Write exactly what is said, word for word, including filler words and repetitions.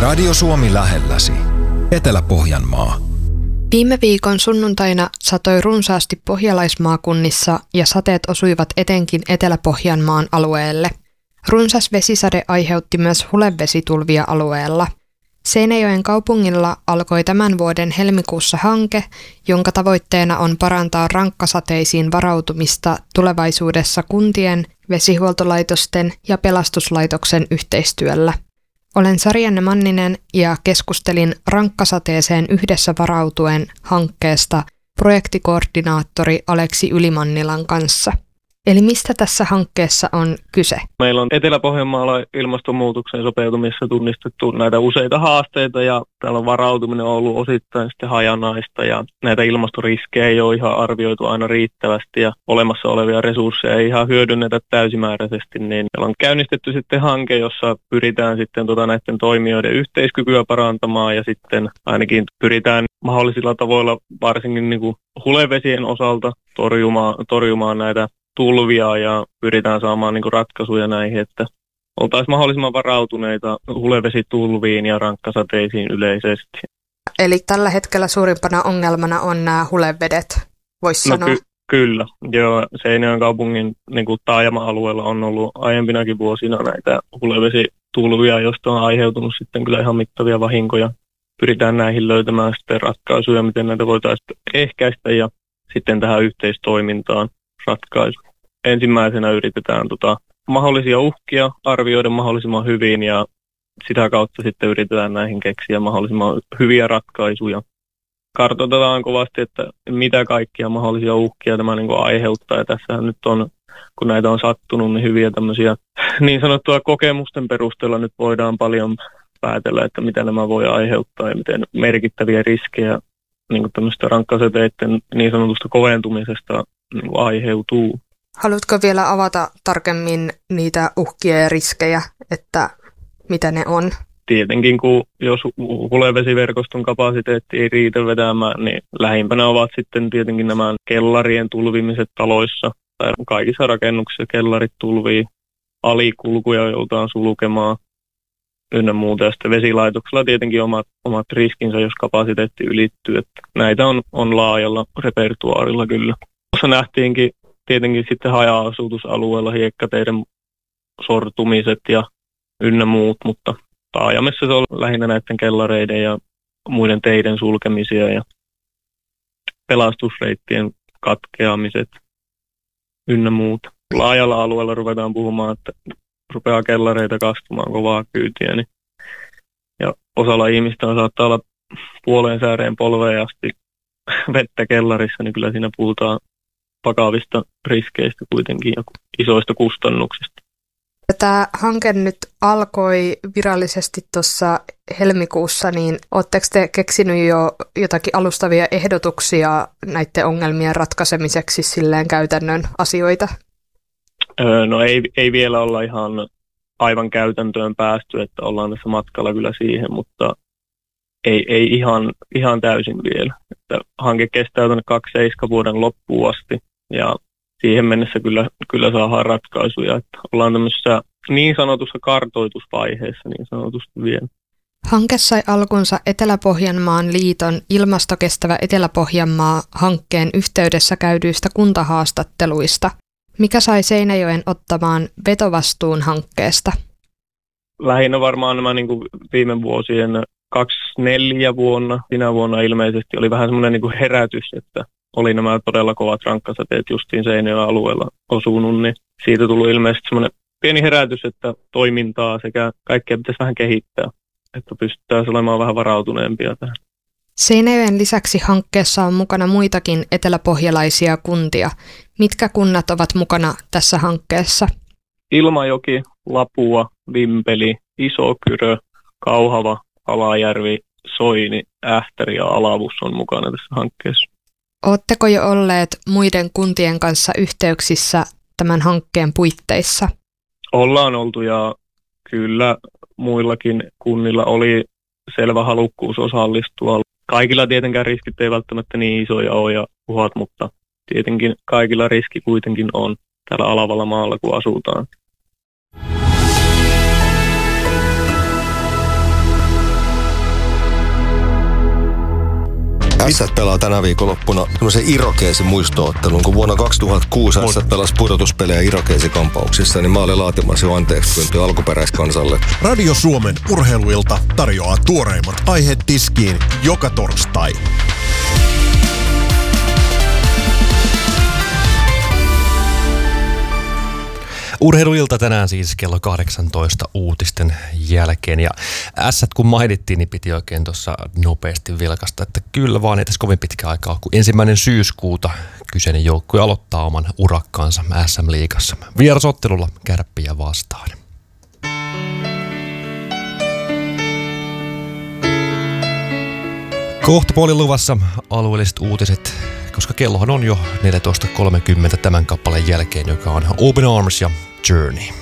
Radio Suomi lähelläsi. Etelä-Pohjanmaa. Viime viikon sunnuntaina satoi runsaasti pohjalaismaakunnissa ja sateet osuivat etenkin Etelä-Pohjanmaan alueelle. Runsas vesisade aiheutti myös hulevesitulvia alueella. Seinäjoen kaupungilla alkoi tämän vuoden helmikuussa hanke, jonka tavoitteena on parantaa rankkasateisiin varautumista tulevaisuudessa kuntien, vesihuoltolaitosten ja pelastuslaitoksen yhteistyöllä. Olen Sarjanne Manninen ja keskustelin rankkasateeseen yhdessä varautuen hankkeesta projektikoordinaattori Aleksi Ylimannilan kanssa. Eli mistä tässä hankkeessa on kyse? Meillä on Etelä-Pohjanmaalla ilmastonmuutoksen sopeutumisessa tunnistettu näitä useita haasteita ja täällä varautuminen on ollut osittain sitten hajanaista ja näitä ilmastoriskejä ei ole ihan arvioitu aina riittävästi ja olemassa olevia resursseja ei ihan hyödynnetä täysimääräisesti. Niin meillä on käynnistetty sitten hanke, jossa pyritään sitten tota näiden toimijoiden yhteiskykyä parantamaan ja sitten ainakin pyritään mahdollisilla tavoilla varsinkin niin kuin hulevesien osalta torjumaan, torjumaan näitä tulvia ja pyritään saamaan niin kuin ratkaisuja näihin, että oltaisiin mahdollisimman varautuneita hulevesitulviin ja rankkasateisiin yleisesti. Eli tällä hetkellä suurimpana ongelmana on nämä hulevedet, voisi no, sanoa? Ky- kyllä, joo. Seinäjoen kaupungin niin kuin taajama-alueella on ollut aiempinakin vuosina näitä hulevesitulvia, joista on aiheutunut sitten kyllä ihan mittavia vahinkoja. Pyritään näihin löytämään sitten ratkaisuja, miten näitä voitaisiin ehkäistä ja sitten tähän yhteistoimintaan ratkaisu. Ensimmäisenä yritetään tota, mahdollisia uhkia arvioida mahdollisimman hyvin ja sitä kautta sitten yritetään näihin keksiä mahdollisimman hyviä ratkaisuja. Kartoitetaan kovasti, että mitä kaikkia mahdollisia uhkia tämä niin kuin aiheuttaa. Ja tässähän nyt on, kun näitä on sattunut, niin hyviä tämmöisiä niin sanottua kokemusten perusteella nyt voidaan paljon päätellä, että mitä nämä voi aiheuttaa ja miten merkittäviä riskejä niin kuin tämmöistä rankkasateiden niin sanotusta koventumisesta niin kuin aiheutuu. Haluatko vielä avata tarkemmin niitä uhkia ja riskejä, että mitä ne on? Tietenkin, kun jos hulevesiverkoston kapasiteetti ei riitä vetämään, niin lähimpänä ovat sitten tietenkin nämä kellarien tulvimiset taloissa. Tai kaikissa rakennuksissa kellarit tulvii, alikulkuja joudutaan sulkemaan ynnä muuta. Ja sitten vesilaitoksella tietenkin omat, omat riskinsä, jos kapasiteetti ylittyy. Että näitä on, on laajalla repertuaarilla kyllä. Tuossa nähtiinkin tietenkin sitten haja-asutusalueella hiekkateiden sortumiset ja ynnä muut, mutta taajamissa se on lähinnä näiden kellareiden ja muiden teiden sulkemisia ja pelastusreittien katkeamiset ynnä muuta. Laajalla alueella ruvetaan puhumaan, että rupeaa kellareita kastumaan kovaa kyytiä, niin ja osalla ihmistä on saattaa olla puoleen sääreen polveen asti vettä kellarissa, niin kyllä siinä puhutaan vakavista riskeistä kuitenkin ja isoista kustannuksista. Tämä hanke nyt alkoi virallisesti tuossa helmikuussa, niin oletteko te keksinyt jo jotakin alustavia ehdotuksia näiden ongelmien ratkaisemiseksi silleen käytännön asioita? Öö, no ei, ei vielä olla ihan aivan käytäntöön päästy, että ollaan tässä matkalla kyllä siihen, mutta ei, ei ihan, ihan täysin vielä. Että hanke kestää tuonne kaksikymmentäseitsemän vuoden loppuun asti ja siihen mennessä kyllä, kyllä saadaan ratkaisuja, että ollaan tämmöisessä niin sanotussa kartoitusvaiheessa niin sanotusti vielä. Hanke sai alkunsa Etelä-Pohjanmaan liiton Ilmastokestävä Etelä-Pohjanmaa-hankkeen yhteydessä käydyistä kuntahaastatteluista. Mikä sai Seinäjoen ottamaan vetovastuun hankkeesta? Lähinnä varmaan nämä niin kuin viime vuosien kaksikymmentäneljä vuonna, sinä vuonna ilmeisesti oli vähän semmoinen niin kuin herätys, että oli nämä todella kovat rankkasateet justiin Seinäjoen alueella osunut, niin siitä tuli ilmeisesti semmoinen pieni herätys, että toimintaa sekä kaikkea pitäisi vähän kehittää, että pystytään olemaan vähän varautuneempia tähän. Seinäjoen lisäksi hankkeessa on mukana muitakin eteläpohjalaisia kuntia. Mitkä kunnat ovat mukana tässä hankkeessa? Ilmajoki, Lapua, Vimpeli, Isokyrö, Kauhava, Alajärvi, Soini, Ähtäri ja Alavus on mukana tässä hankkeessa. Oletteko jo olleet muiden kuntien kanssa yhteyksissä tämän hankkeen puitteissa? Ollaan oltu ja kyllä muillakin kunnilla oli selvä halukkuus osallistua. Kaikilla tietenkään riskit ei välttämättä niin isoja ole ja uhat, mutta tietenkin kaikilla riski kuitenkin on täällä alavalla maalla, kun asutaan. Ässät pelaa tänä viikonloppuna tämmöisen Irokeesin muisto-ottelun, kun vuonna kaksituhattakuusi Ässät pelasi pudotuspelejä Irokeesikampauksissa, niin mä olin laatimassa jo anteeksi pyyntöä alkuperäiskansalle. Radio Suomen urheiluilta tarjoaa tuoreimmat aiheet tiskiin joka torstai. Urheiluilta tänään siis kello kahdeksantoista uutisten jälkeen. Ja ässät kun mainittiin, niin piti oikein tuossa nopeasti vilkasta, että kyllä vaan ei tässä kovin pitkä aikaa, kun ensimmäinen syyskuuta kyseinen joukkue aloittaa oman urakkaansa äs äm-liigassa. Vierasottelulla Kärppiä vastaan. Kohta puolin luvassa alueelliset uutiset, koska kellohan on jo neljätoista kolmekymmentä tämän kappaleen jälkeen, joka on Open Arms ja Journey.